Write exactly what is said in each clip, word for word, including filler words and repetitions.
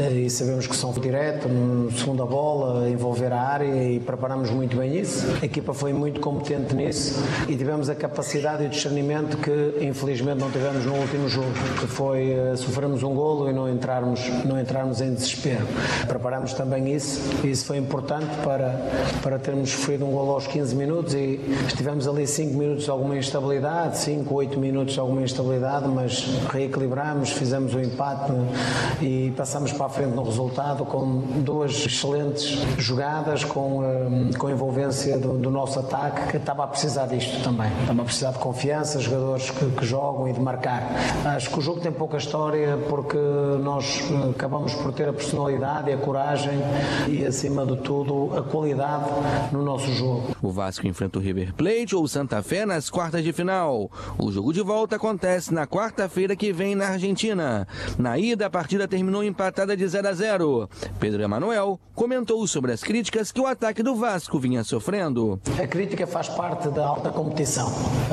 e sabemos que são direto, segunda bola, envolver a área e preparamos muito bem isso. A equipa foi muito competente nisso e tivemos a capacidade e o discernimento que infelizmente não tivemos no último jogo, que foi uh, sofrermos um golo e não entrarmos, não entrarmos em desespero. Preparamos também isso e isso foi importante para, para termos sofrido um golo aos quinze minutos e estivemos ali cinco minutos de alguma instabilidade, cinco, oito minutos de alguma instabilidade, mas reequilibramos, fizemos o empate e passamos para a frente no resultado com duas excelentes jogadas, com, uh, com a envolvência do, do nosso ataque, que estava a precisar disto também. Estava a precisar de confiança, jogadores que, que jogam e de marcar. Acho que o jogo tem pouca história porque nós acabamos por ter a personalidade e a coragem e, acima de tudo, a qualidade no nosso jogo. O Vasco enfrenta o River Plate ou Santa Fé nas quartas de final. O jogo de volta acontece na quarta-feira que vem na Argentina. Na ida, a partida terminou empatada de zero a zero. Pedro Emanuel comentou sobre as críticas que o ataque do Vasco vinha sofrendo. A crítica faz parte da alta competição.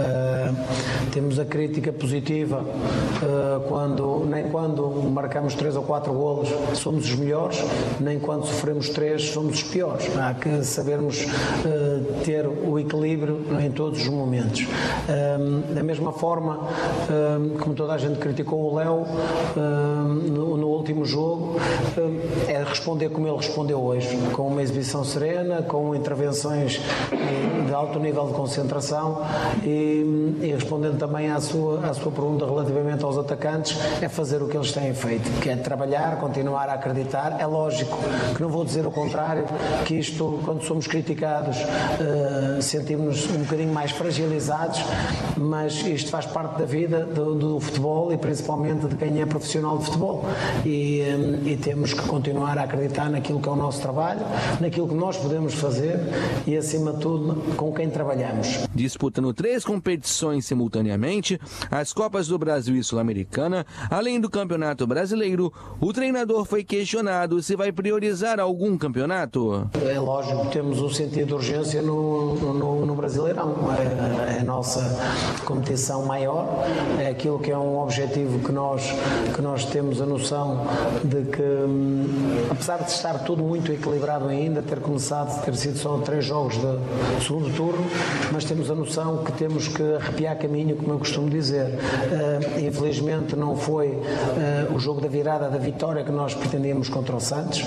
Uh, temos a crítica positiva uh, quando, nem quando marcamos três ou quatro golos somos os melhores, nem quando sofremos três somos os piores. Há que sabermos uh, ter o equilíbrio em todos os momentos. Uh, da mesma forma, uh, como toda a gente criticou o Léo uh, no, no último jogo, uh, é responder como ele respondeu hoje, com uma exibição serena, com intervenções de alto nível de concentração e, e respondendo também à sua, à sua pergunta relativamente aos atacantes, é fazer o que eles têm feito, que é trabalhar, continuar a acreditar. É lógico que não vou dizer o contrário, que isto, quando somos criticados, uh, sentimos-nos um bocadinho mais fragilizados, mas isto faz parte da vida do, do futebol e principalmente de quem é profissional de futebol e, um, e temos que continuar a acreditar naquilo que é o nosso trabalho, naquilo que nós podemos fazer e, acima de tudo, com quem trabalhamos. Disputando três competições simultaneamente, as Copas do Brasil e Sul-Americana, além do Campeonato Brasileiro, o treinador foi questionado se vai priorizar algum campeonato. É lógico que temos um sentido de urgência no, no, no Brasileirão. É, é a nossa competição maior, é aquilo que é um objetivo que nós, que nós temos a noção de que, apesar de estar tudo muito equilibrado ainda, ter começado, ter sido só três jogos de segundo turno, mas temos a noção que temos que arrepiar caminho, como eu costumo dizer. Uh, infelizmente não foi uh, o jogo da virada, da vitória que nós pretendíamos contra o Santos.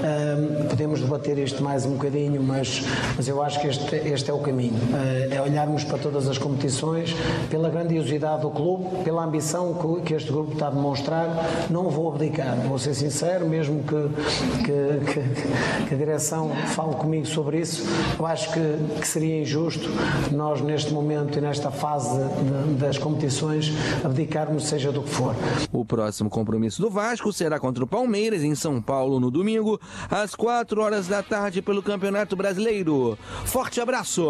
Uh, podemos debater isto mais um bocadinho, mas, mas eu acho que este, este é o caminho. Uh, é olharmos para todas as competições, pela grandiosidade do clube, pela ambição que, que este grupo está a demonstrar. Não vou abdicar, vou ser sincero, mesmo que, que, que, que a direção fale comigo sobre isso, eu acho que, que seria injusto nós neste momento e nesta fase de, das competições abdicarmos seja do que for. O próximo compromisso do Vasco será contra o Palmeiras em São Paulo no domingo às quatro horas da tarde pelo Campeonato Brasileiro. Forte abraço!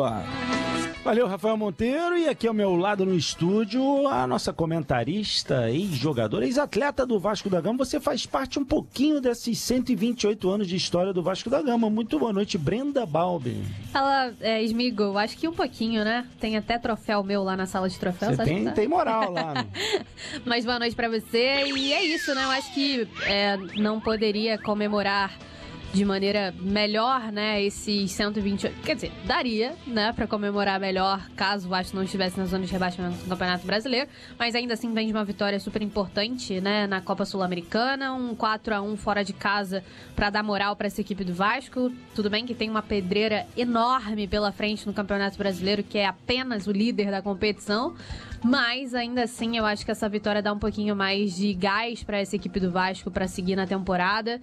Valeu, Rafael Monteiro, e aqui ao meu lado no estúdio, a nossa comentarista, ex-jogadora, ex-atleta do Vasco da Gama. Você faz parte um pouquinho desses cento e vinte e oito anos de história do Vasco da Gama. Muito boa noite, Brenda Balbi. Fala, é, Smigo, acho que um pouquinho, né? Tem até troféu meu lá na sala de troféus. Você tem, tá? tem moral lá. Né? Mas boa noite pra você, e é isso, né? Eu acho que é, não poderia comemorar de maneira melhor, né, esses cento e vinte e oito, quer dizer, daria, né, pra comemorar melhor caso o Vasco não estivesse na zona de rebaixamento do Campeonato Brasileiro, mas ainda assim vem de uma vitória super importante, né, na Copa Sul-Americana, um quatro a um fora de casa pra dar moral pra essa equipe do Vasco. Tudo bem que tem uma pedreira enorme pela frente no Campeonato Brasileiro, que é apenas o líder da competição, mas ainda assim eu acho que essa vitória dá um pouquinho mais de gás pra essa equipe do Vasco pra seguir na temporada.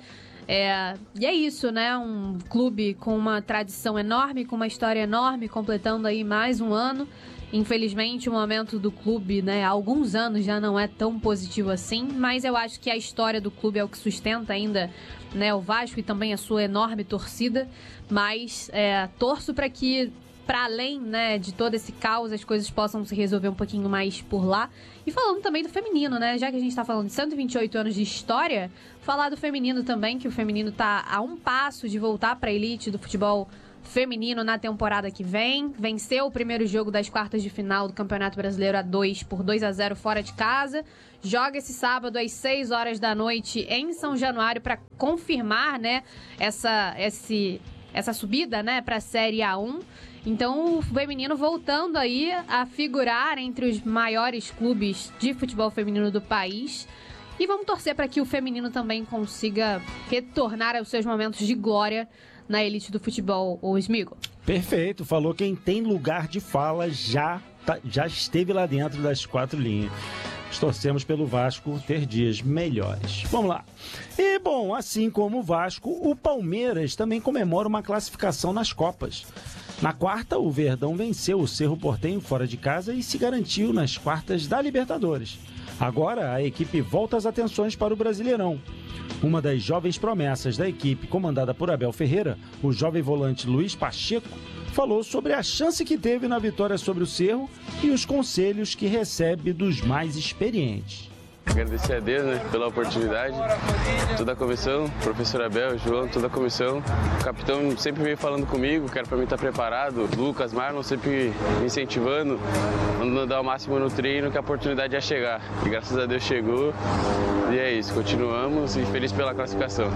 É, e é isso, né? Um clube com uma tradição enorme, com uma história enorme, completando aí mais um ano. Infelizmente, o momento do clube, né, há alguns anos já não é tão positivo assim, mas eu acho que a história do clube é o que sustenta ainda, né, o Vasco e também a sua enorme torcida. Mas é, torço para que, para além, né, de todo esse caos, as coisas possam se resolver um pouquinho mais por lá. E falando também do feminino, né? Já que a gente tá falando de cento e vinte e oito anos de história, falar do feminino também, que o feminino tá a um passo de voltar pra elite do futebol feminino na temporada que vem. Venceu o primeiro jogo das quartas de final do Campeonato Brasileiro a dois por dois a zero fora de casa. Joga esse sábado às seis horas da noite em São Januário para confirmar, né, essa, esse, essa subida, né, para a Série A um. Então o feminino voltando aí a figurar entre os maiores clubes de futebol feminino do país. E vamos torcer para que o feminino também consiga retornar aos seus momentos de glória na elite do futebol, o Smigo. Perfeito, falou quem tem lugar de fala já, tá, já esteve lá dentro das quatro linhas. Torcemos pelo Vasco ter dias melhores. Vamos lá. E, bom, assim como o Vasco, o Palmeiras também comemora uma classificação nas Copas. Na quarta, o Verdão venceu o Cerro Porteño fora de casa e se garantiu nas quartas da Libertadores. Agora, a equipe volta as atenções para o Brasileirão. Uma das jovens promessas da equipe, comandada por Abel Ferreira, o jovem volante Luiz Pacheco, falou sobre a chance que teve na vitória sobre o Cerro e os conselhos que recebe dos mais experientes. Agradecer a Deus, né, pela oportunidade, toda a comissão, professor Abel, João, toda a comissão. O capitão sempre veio falando comigo, que era para mim estar preparado. Lucas, Marlon sempre me incentivando, mandando dar o máximo no treino, que a oportunidade ia chegar. E graças a Deus chegou. E é isso, continuamos e feliz pela classificação.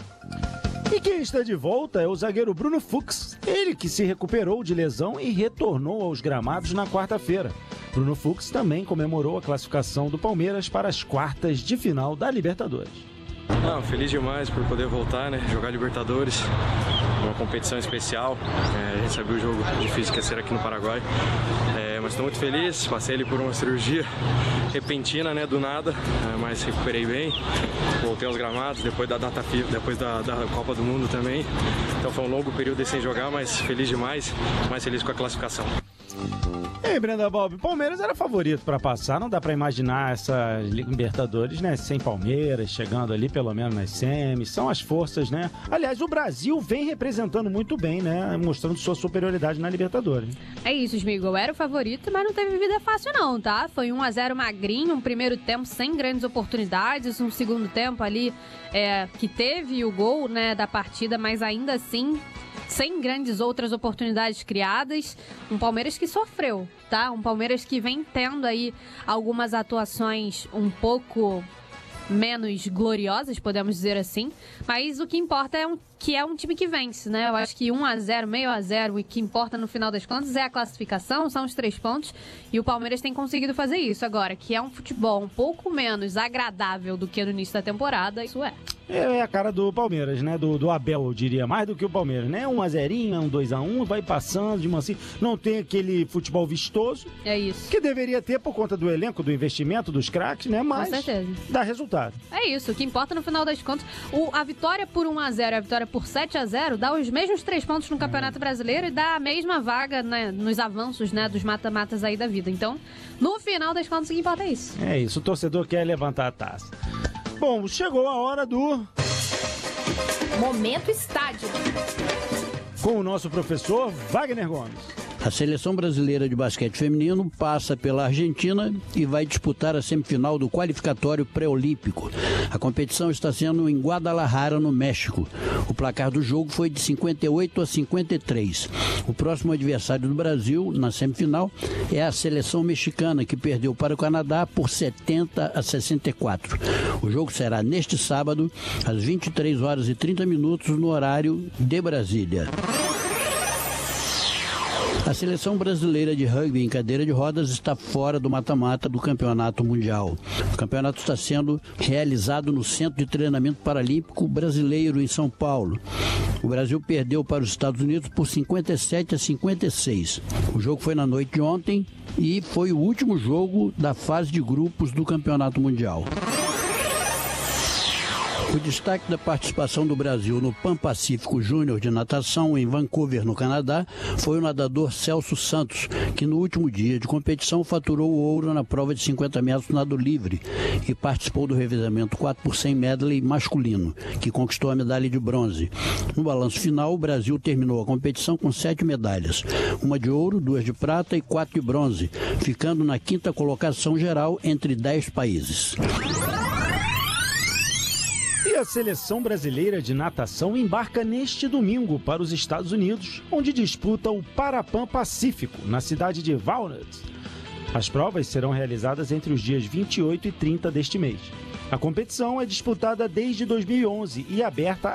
E quem está de volta é o zagueiro Bruno Fux, ele que se recuperou de lesão e retornou aos gramados na quarta-feira. Bruno Fux também comemorou a classificação do Palmeiras para as quartas de final da Libertadores. Não, feliz demais por poder voltar, né? Jogar Libertadores, uma competição especial. É, a gente sabia o jogo difícil que ia ser aqui no Paraguai. É, mas estou muito feliz, passei ali por uma cirurgia repentina, né? Do nada, é, mas recuperei bem. Voltei aos gramados depois da data FIFA, depois da, da Copa do Mundo também. Então foi um longo período sem jogar, mas feliz demais, mais feliz com a classificação. Ei, Brenda Bob, Palmeiras era favorito para passar, não dá para imaginar essa Libertadores, né, sem Palmeiras, chegando ali pelo menos nas semis, são as forças, né? Aliás, o Brasil vem representando muito bem, né, mostrando sua superioridade na Libertadores. É isso, Smigo, era o favorito, mas não teve vida fácil não, tá? Foi um a zero magrinho, um primeiro tempo sem grandes oportunidades, um segundo tempo ali é, que teve o gol, né, da partida, mas ainda assim sem grandes outras oportunidades criadas, um Palmeiras que sofreu, tá? Um Palmeiras que vem tendo aí algumas atuações um pouco menos gloriosas, podemos dizer assim, mas o que importa é um, que é um time que vence, né? Eu acho que um a zero, meio a zero, e o que importa no final das contas é a classificação, são os três pontos, e o Palmeiras tem conseguido fazer isso. Agora, que é um futebol um pouco menos agradável do que no início da temporada, isso é. É a cara do Palmeiras, né? Do, do Abel, eu diria, mais do que o Palmeiras, né? Um a zerinho, um dois a um, vai passando de mansinho. Não tem aquele futebol vistoso. É isso. Que deveria ter por conta do elenco, do investimento, dos craques, né? Mas com certeza dá resultado. É isso, o que importa no final das contas, o, a vitória por um a zero e a vitória por sete a zero dá os mesmos três pontos no Campeonato Brasileiro e dá a mesma vaga, né, nos avanços, né, dos mata-matas aí da vida. Então, no final das contas, o que importa é isso. É isso, o torcedor quer levantar a taça. Bom, chegou a hora do Momento Estádio, com o nosso professor Wagner Gomes. A seleção brasileira de basquete feminino passa pela Argentina e vai disputar a semifinal do qualificatório pré-olímpico. A competição está sendo em Guadalajara, no México. O placar do jogo foi de cinquenta e oito a cinquenta e três. O próximo adversário do Brasil, na semifinal, é a seleção mexicana, que perdeu para o Canadá por setenta a sessenta e quatro. O jogo será neste sábado, às vinte e três horas e trinta minutos, no horário de Brasília. A seleção brasileira de rugby em cadeira de rodas está fora do mata-mata do Campeonato Mundial. O campeonato está sendo realizado no Centro de Treinamento Paralímpico Brasileiro, em São Paulo. O Brasil perdeu para os Estados Unidos por cinquenta e sete a cinquenta e seis. O jogo foi na noite de ontem e foi o último jogo da fase de grupos do Campeonato Mundial. O destaque da participação do Brasil no Pan-Pacífico Júnior de natação em Vancouver, no Canadá, foi o nadador Celso Santos, que no último dia de competição faturou o ouro na prova de cinquenta metros nado livre e participou do revezamento quatro por cem medley masculino, que conquistou a medalha de bronze. No balanço final, o Brasil terminou a competição com sete medalhas, uma de ouro, duas de prata e quatro de bronze, ficando na quinta colocação geral entre dez países. E E a seleção brasileira de natação embarca neste domingo para os Estados Unidos, onde disputa o Parapan Pacífico, na cidade de Walnut. As provas serão realizadas entre os dias vinte e oito e trinta deste mês. A competição é disputada desde dois mil e onze e aberta